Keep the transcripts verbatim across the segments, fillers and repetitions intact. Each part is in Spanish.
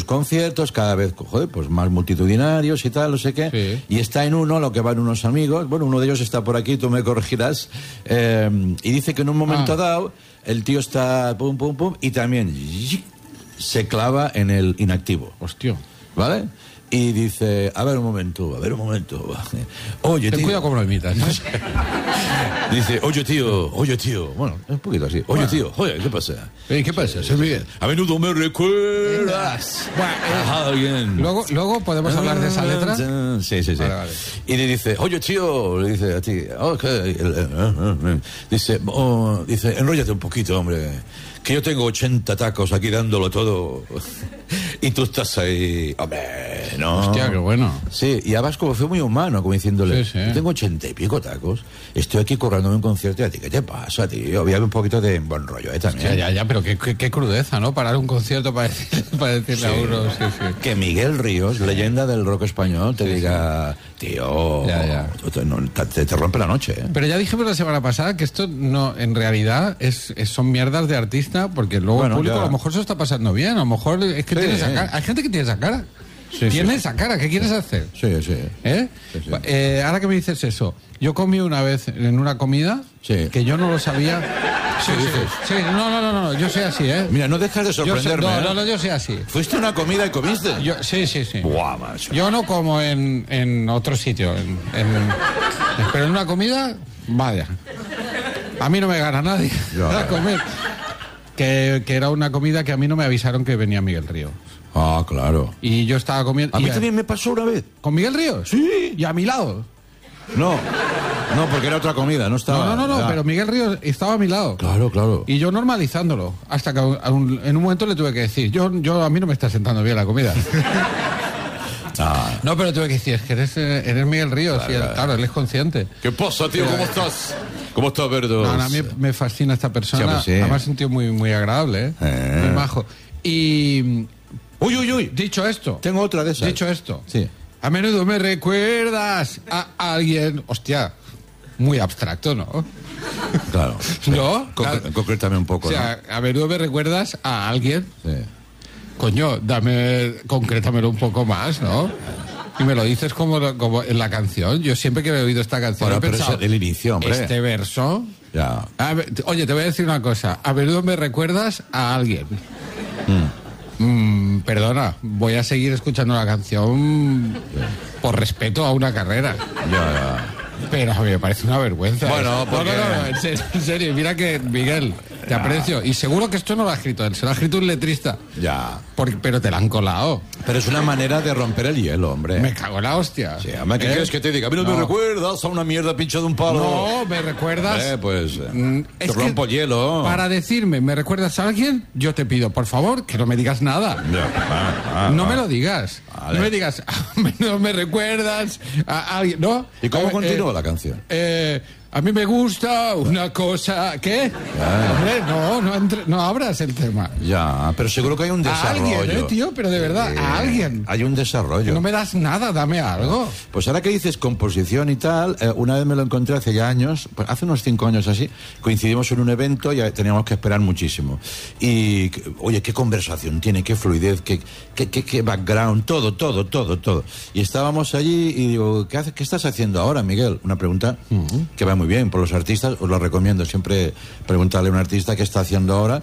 conciertos, cada vez, joder, pues más multitudinarios y tal, no sé qué. Sí. Y está en uno, lo que van unos amigos, bueno, uno de ellos está por aquí, tú me corregirás, eh, y dice que en un momento Ah. dado, el tío está pum, pum, pum, y también se clava en el inactivo. Hostia. ¿Vale? Y dice, a ver un momento, a ver un momento. Oye, Ten tío. cuidado cómo lo imitas, ¿no? Dice, oye, tío, oye, tío. Bueno, es un poquito así. Oye, Bueno. tío, oye, ¿qué pasa? Eh, ¿Qué pasa? Soy Miguel. A menudo me recuerdas Bueno, eh, a alguien. Luego, luego podemos hablar de esa letra. Sí, sí, sí. Vale, vale. Y le dice, oye, tío, le dice a ti, oh, ¿qué? Dice, oh, dice, enróllate un poquito, hombre, que yo tengo ochenta tacos aquí dándolo todo y tú estás ahí, hombre, no. Hostia, qué bueno. Sí, y además como fue muy humano, como diciéndole, Sí, sí. yo tengo ochenta y pico tacos, estoy aquí cobrando un concierto y a ti, ¿qué te pasa, tío? Había un poquito de buen rollo, ¿eh? También. Ya, ya, ya, pero qué, qué, qué crudeza, ¿no? Parar un concierto para, decir, para decirle a uno, sí, sí. Que Miguel Ríos, leyenda del rock español, te Sí, diga, tío, Ya, ya. Te, no, te, te rompe la noche, ¿eh? Pero ya dijimos la semana pasada que esto no, en realidad es, es- son mierdas de artista, porque luego Bueno, el público ya. a lo mejor se está pasando bien, a lo mejor es que Sí, tiene esa eh. cara. Hay gente que tiene esa cara. Sí, tiene sí. esa cara, ¿qué quieres hacer? Sí, sí. ¿Eh? Sí, sí. Eh, ahora que me dices eso, yo comí una vez en una comida Sí. que yo no lo sabía. Sí, ¿Qué sí, dices? sí, no, no, no, no, yo soy así, ¿eh? Mira, no dejas de Yo soy- sorprenderme, no, ¿eh? no, no, yo soy así. ¿Fuiste a una comida y comiste? Yo, sí, sí, sí. Buah, macho. Yo no como en, en otro sitio, en, en- pero en una comida, vaya. A mí no me gana nadie Ya. a comer. Que, que era una comida que a mí no me avisaron que venía Miguel Ríos. Ah, claro. Y yo estaba comiendo... A y mí también me pasó una vez. ¿Con Miguel Ríos? Sí. Y a mi lado. No, no, porque era otra comida, no estaba... No, no, no, no, ya. pero Miguel Ríos estaba a mi lado. Claro, claro. Y yo normalizándolo. Hasta que a un- en un momento le tuve que decir, yo, yo a mí no me está sentando bien la comida. Ah. No, pero tuve que decir, es que eres, eh, eres Miguel Ríos. Claro, y él, claro. claro, él es consciente. ¿Qué pasa, tío? ¿Cómo estás? ¿Cómo estás, Verdo? No, no, a mí me fascina esta persona. Sí, hombre, sí. Además, es un tío muy, muy agradable, ¿eh? Eh. Muy majo. Y, Uy, uy, uy. dicho esto, Tengo otra de esas. dicho esto, Sí. a menudo me recuerdas a alguien, hostia, muy abstracto, ¿no? Claro. ¿No? Concre- concrétame un poco, O sea, a menudo me recuerdas a alguien, ¿no? Sí. coño, dame, concrétamelo un poco más, ¿no? Y me lo dices como, como en la canción. Yo siempre que he oído esta canción Bueno, he pero pensado, es el inicio, hombre. este verso... Ya. A ver, t- oye, te voy a decir una cosa. A menudo me recuerdas a alguien. Mm, perdona, voy a seguir escuchando la canción por respeto a una carrera. Ya, ya. Pero a mí me parece una vergüenza. Bueno, ¿eh? No, porque- no, no, no, en serio, en serio. Mira que, Miguel, te aprecio. Y seguro que esto no lo ha escrito él, se lo ha escrito un letrista. Ya. Porque- pero te la han colado. Pero es una manera de romper el hielo, hombre. Me cago en la hostia. Sí, además, ¿qué ¿Eh? quieres que te diga? A mí no, me No. recuerdas a una mierda pinchada de un palo. No, me recuerdas... Eh, pues, eh, Mm, te es que rompo el hielo. Para decirme, ¿me recuerdas a alguien? Yo te pido, por favor, que no me digas nada. Ya, va, va, No va. me lo digas. Vale. No me digas, no me recuerdas a alguien. ¿No? ¿Y cómo Eh, continúa eh, la canción? eh, a mí me gusta una cosa. ¿Qué? Hombre, no, no, entre- no abras el tema. Ya, pero seguro que hay un A desarrollo. alguien, ¿eh, tío? Pero de verdad, Eh, a alguien. Hay un desarrollo. No me das nada, dame algo. Pues ahora que dices composición y tal, eh, una vez me lo encontré hace ya años, pues hace unos cinco años así, coincidimos en un evento y teníamos que esperar muchísimo. Y, que- oye, qué conversación tiene, qué fluidez, qué, qué, qué, qué background, todo, todo, todo, todo. Y estábamos allí y digo, ¿qué, haces, qué estás haciendo ahora, Miguel? Una pregunta que va muy bien por los artistas, os lo recomiendo siempre preguntarle a un artista qué está haciendo ahora.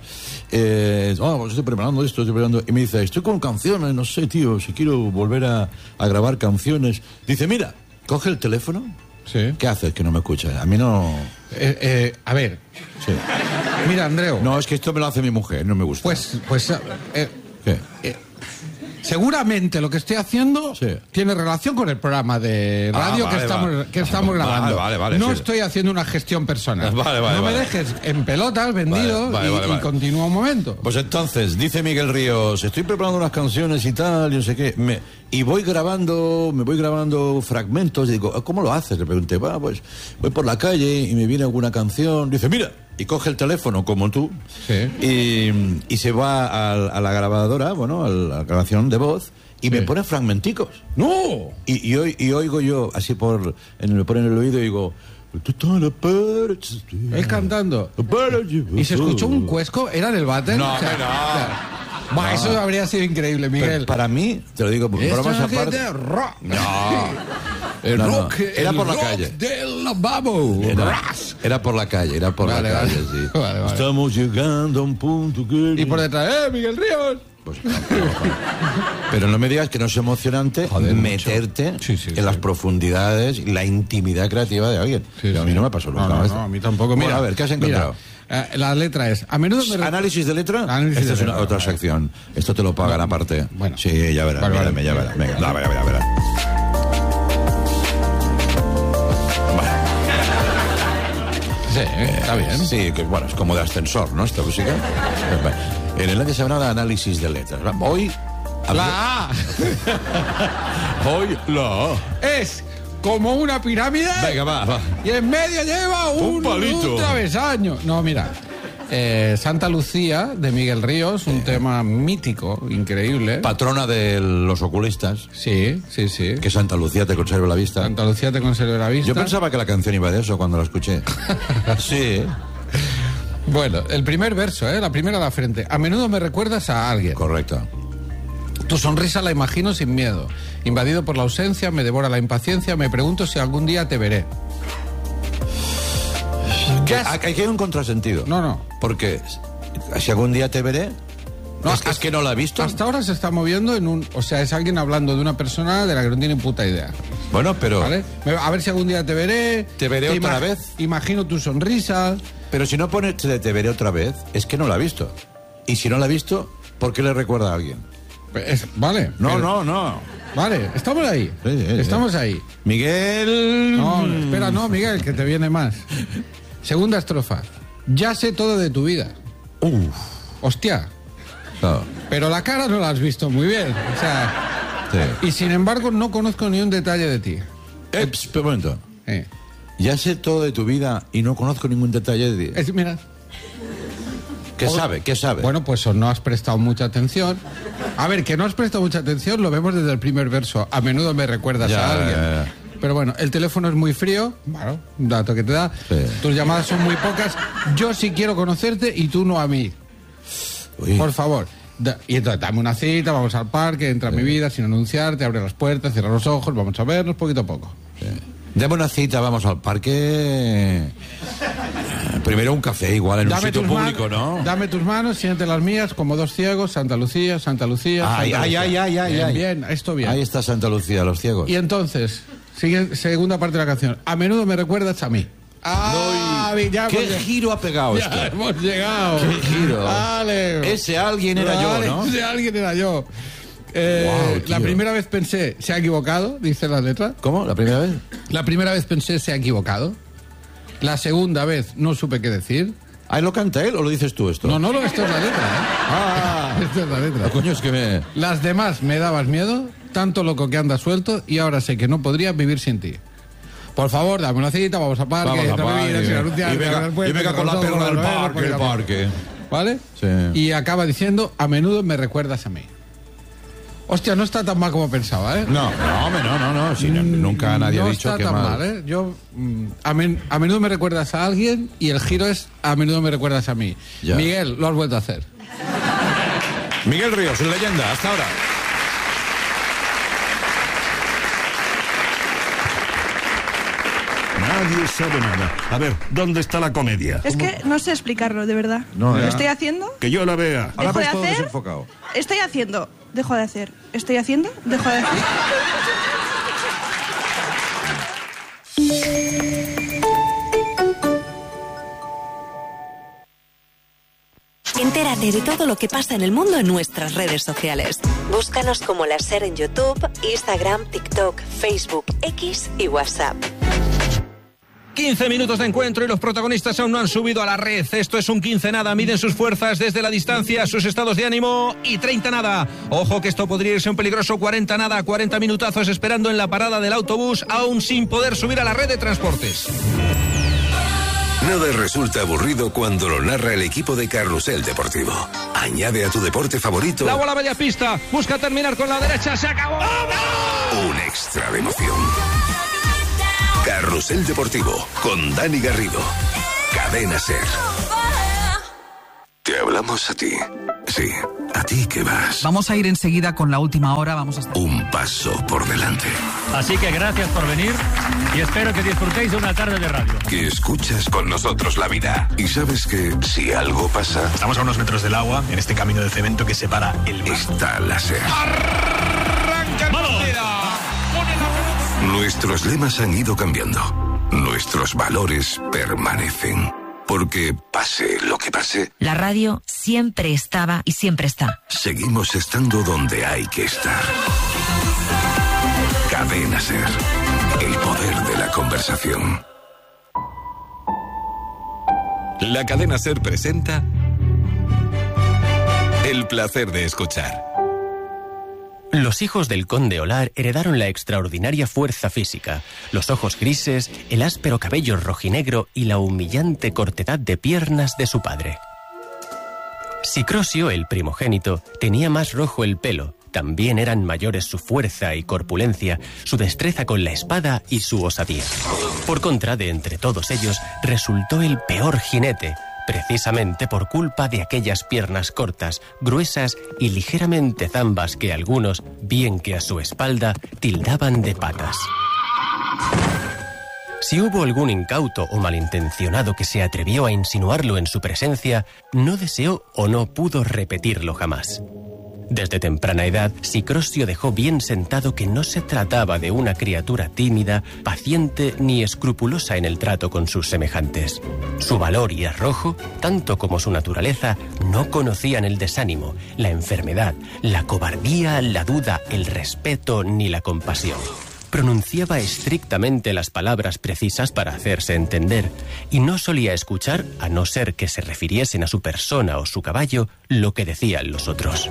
Eh, oh, pues estoy preparando esto, estoy preparando. Y me dice, estoy con canciones, no sé, tío, si quiero volver a, a grabar canciones. Dice, mira, coge el teléfono. Sí. ¿Qué haces que no me escuchas? A mí no... Eh, eh, a ver, Sí. mira, Andreu. No, es que esto me lo hace mi mujer, no me gusta. Pues, pues, eh, ¿Qué? eh, seguramente lo que estoy haciendo Sí. tiene relación con el programa de Ah, radio vale, que estamos, vale. que estamos Vale, grabando. vale, vale, no sí. estoy haciendo una gestión personal. Vale, vale, no me vale. dejes en pelotas, vendido, Vale, vale, y, vale, y vale. continúa un momento. Pues entonces, dice Miguel Ríos, estoy preparando unas canciones y tal, y no sé qué, me, y voy grabando, me voy grabando fragmentos, y digo, ¿cómo lo haces? Le pregunté, va, pues voy por la calle y me viene alguna canción, dice, mira, y coge el teléfono como tú, Sí. y, y se va a, a la grabadora, bueno, a la grabación de voz, y me Sí. pone fragmenticos. ¡No! Y, y, oy- y oigo yo, así por, en, me pone en el oído y digo, Él cantando. ¿Y se escuchó un cuesco? ¿Era en el váter? No, O sea, hombre, no. o sea, Bah, No. eso habría sido increíble, Miguel. Pero para mí, te lo digo, Esto bromas es aparte. de rock. No. El No, no. rock. Era el por la rock calle. del lavabo. Era, Ras. era por la calle, era por Vale, la vale. calle, sí. Vale, vale. Estamos llegando a un punto que... Y por detrás, ¡eh, Miguel Ríos! Pues, no, no, no. Pero no me digas que no es emocionante Joder, meterte sí, sí, en sí. las profundidades y la intimidad creativa de alguien. Sí, Pero a mí sí. no me pasó nunca. No, no, esto. no, a mí tampoco. Bueno, Mira, a ver, ¿qué has encontrado? Mira, eh, la letra es, a menudo me... re- ¿Análisis de letra? Análisis Esta de es una, letra, otra vale. sección. Esto te lo pagan aparte. Bueno. Sí, ya verás, Vale, vale. mírame, ya verás. Venga, no, verá, verá, verá. Sí, está bien. Sí, que bueno, es como de ascensor, ¿no? Esta música. En el que se habla de análisis de letras. Hoy... La A Hoy la A. es como una pirámide Venga, va, va. y en medio lleva un, Un palito. un travesaño. No, mira. eh, Santa Lucía, de Miguel Ríos, un tema mítico, increíble. Patrona de los oculistas. Sí, sí, sí. Que Santa Lucía te conserve la vista. Santa Lucía te conserve la vista. Yo pensaba que la canción iba de eso cuando la escuché. Sí. Bueno, el primer verso, ¿eh? La primera a la frente. A menudo me recuerdas a alguien. Correcto. Tu sonrisa la imagino sin miedo. Invadido por la ausencia, me devora la impaciencia, me pregunto si algún día te veré. Que, Ya- aquí hay un contrasentido. No, no. Porque si algún día te veré... No, es, es que no la he visto. Hasta ahora se está moviendo en un... O sea, es alguien hablando de una persona de la que no tiene puta idea. Bueno, pero... ¿Vale? Me- A ver si algún día te veré. ¿Te veré otra ima- vez? Imagino tu sonrisa. Pero si no pone te, te veré otra vez, es que no la ha visto. Y si no la ha visto, ¿por qué le recuerda a alguien? Es- vale. No, pero- no, no. Vale, estamos ahí. Sí, sí, sí. Estamos ahí. Miguel... No, espera, no, Miguel, que te viene más. Segunda estrofa. Ya sé todo de tu vida. Uf. Hostia. No. Pero la cara no la has visto muy bien. O sea... Sí. Y sin embargo no conozco ni un detalle de ti. Eps, espera un momento. Eh. Ya sé todo de tu vida y no conozco ningún detalle de ti. Es- mira. ¿Qué sabe? ¿Qué sabe? Bueno, pues o no has prestado mucha atención. A ver, que no has prestado mucha atención lo vemos desde el primer verso. A menudo me recuerdas Ya, a alguien. ya, ya. Pero bueno, el teléfono es muy frío. Bueno, un dato que te da. Sí. Tus llamadas son muy pocas. Yo sí quiero conocerte y tú no a mí. Uy. Por favor. Da- y entonces dame una cita, vamos al parque, entra a mi vida sin anunciarte, abre las puertas, cierra los ojos, vamos a vernos poquito a poco. Dame una cita, vamos al parque. Primero un café, igual, en un sitio tus público, manos, ¿no? Dame tus manos, siente las mías como dos ciegos, Santa Lucía, Santa Lucía. Ay, Santa ay, Lucía. ay, ay, ay, Bien, ay. bien, esto bien. Ahí está Santa Lucía, los ciegos. Y entonces, sigue segunda parte de la canción. A menudo me recuerdas a mí. Ah, ya ¿Qué hemos llegado. giro ha pegado Ya esto? hemos llegado. ¿Qué giro? Vale. Ese alguien era yo, Vale, ¿no? Ese alguien era yo. Eh, Guau, tío. la primera vez pensé, se ha equivocado, dice la letra. ¿Cómo? ¿La primera vez? La primera vez pensé, se ha equivocado. La segunda vez no supe qué decir. ¿Ahí lo canta él o lo dices tú esto? No, no, no, esto es la letra, ¿eh? Ah, Esto es la letra. coño, es que me... Las demás me dabas miedo, tanto loco que andas suelto, y ahora sé que no podría vivir sin ti. Por favor, dame una cita, vamos a parque, Vamos a entra a mi vida, parque. sin anunciarte, Y venga- abre las puertas, y venga con la nosotros, perla del nos vemos, parque, porque el la- parque. ¿Vale? Sí. Y acaba diciendo, a menudo me recuerdas a mí. Hostia, no está tan mal como pensaba, ¿eh? No, no, hombre, no, no, no. Si no- nunca nadie no ha dicho está que tan mal. mal, ¿eh? Yo, mm, a, men- a menudo me recuerdas a alguien y el giro es a menudo me recuerdas a mí. Ya. Miguel, lo has vuelto a hacer. Miguel Ríos, leyenda, hasta ahora. Nadie sabe nada. A ver, ¿dónde está la comedia? Es que no sé explicarlo, de verdad. No, ¿Lo ya. estoy haciendo? Que yo la vea. Ahora ¿Dejo de ves todo hacer? desenfocado. Estoy haciendo. Dejo de hacer. Estoy haciendo. Dejo de hacer. Entérate de todo lo que pasa en el mundo en nuestras redes sociales. Búscanos como La Ser en YouTube, Instagram, TikTok, Facebook, X y WhatsApp. quince minutos de encuentro y los protagonistas aún no han subido a la red. Esto es un quince nada. Miden sus fuerzas desde la distancia, sus estados de ánimo y treinta nada. Ojo que esto podría irse un peligroso cuarenta nada. cuarenta minutazos esperando en la parada del autobús, aún sin poder subir a la red de transportes. Nada resulta aburrido cuando lo narra el equipo de Carrusel Deportivo. Añade a tu deporte favorito La bola media pista. Busca terminar con la derecha. Se acabó. un extra de emoción. Carrusel Deportivo con Dani Garrido. Cadena Ser. Te hablamos a ti. Sí, ¿A ti qué vas? Vamos a ir enseguida con la última hora. Vamos a estar... Un paso por delante. Así que gracias por venir y espero que disfrutéis de una tarde de radio. Que escuchas con nosotros la vida. Y sabes que si algo pasa... Estamos a unos metros del agua, en este camino de cemento que separa el mar. Está la SER. ¡Arranca el partido! Nuestros lemas han ido cambiando. Nuestros valores permanecen. Porque pase lo que pase, la radio siempre estaba y siempre está. Seguimos estando donde hay que estar. Cadena SER. El poder de la conversación. La cadena SER presenta El placer de escuchar. Los hijos del conde Olar heredaron la extraordinaria fuerza física, los ojos grises, el áspero cabello rojinegro y la humillante cortedad de piernas de su padre. Sicrosio, el primogénito, tenía más rojo el pelo. También eran mayores su fuerza y corpulencia, su destreza con la espada y su osadía. Por contra, de entre todos ellos, resultó el peor jinete, precisamente por culpa de aquellas piernas cortas, gruesas y ligeramente zambas que algunos, bien que a su espalda, tildaban de patas. Si hubo algún incauto o malintencionado que se atrevió a insinuarlo en su presencia, no deseó o no pudo repetirlo jamás. Desde temprana edad, Sicrosio dejó bien sentado que no se trataba de una criatura tímida, paciente ni escrupulosa en el trato con sus semejantes. Su valor y arrojo, tanto como su naturaleza, no conocían el desánimo, la enfermedad, la cobardía, la duda, el respeto ni la compasión. Pronunciaba estrictamente las palabras precisas para hacerse entender, y no solía escuchar, a no ser que se refiriesen a su persona o su caballo, lo que decían los otros.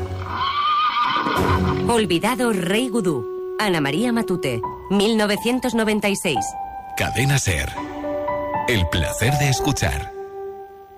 Olvidado Rey Gudú. Ana María Matute, mil novecientos noventa y seis. Cadena SER. El placer de escuchar.